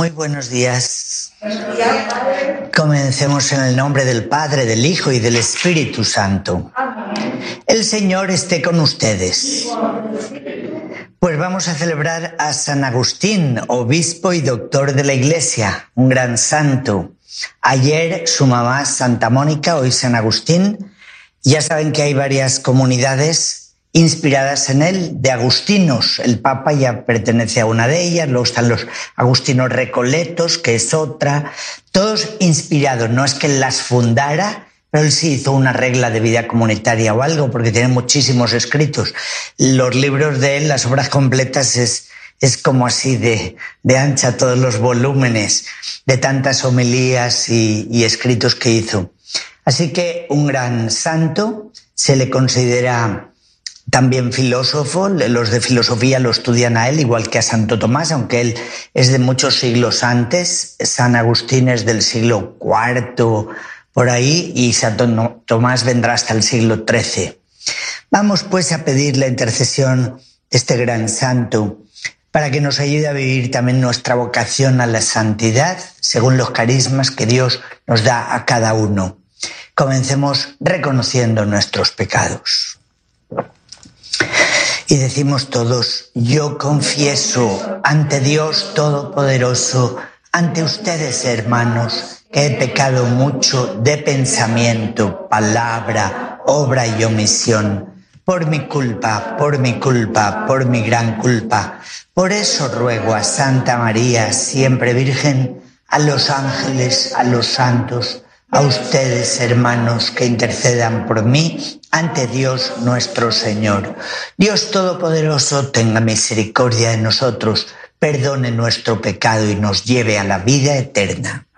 Muy buenos días. Comencemos en el nombre del Padre, del Hijo y del Espíritu Santo. El Señor esté con ustedes. Pues vamos a celebrar a San Agustín, obispo y doctor de la Iglesia, un gran santo. Ayer su mamá Santa Mónica, hoy San Agustín. Ya saben que hay varias comunidades inspiradas en él, de agustinos. El Papa ya pertenece a una de ellas, luego están los agustinos recoletos, que es otra. Todos inspirados, no es que él las fundara, pero él sí hizo una regla de vida comunitaria o algo, porque tiene muchísimos escritos. Los libros de él, las obras completas, es como así de ancha, todos los volúmenes de tantas homilías y escritos que hizo. Así que un gran santo, se le considera también filósofo. Los de filosofía lo estudian a él, igual que a Santo Tomás, aunque él es de muchos siglos antes. San Agustín es del siglo IV, por ahí, y Santo Tomás vendrá hasta el siglo XIII. Vamos pues a pedir la intercesión de este gran santo para que nos ayude a vivir también nuestra vocación a la santidad según los carismas que Dios nos da a cada uno. Comencemos reconociendo nuestros pecados. Y decimos todos: yo confieso ante Dios Todopoderoso, ante ustedes, hermanos, que he pecado mucho de pensamiento, palabra, obra y omisión, por mi culpa, por mi gran culpa. Por eso ruego a Santa María, siempre Virgen, a los ángeles, a los santos, a ustedes, hermanos, que intercedan por mí ante Dios nuestro Señor. Dios Todopoderoso tenga misericordia de nosotros, perdone nuestro pecado y nos lleve a la vida eterna.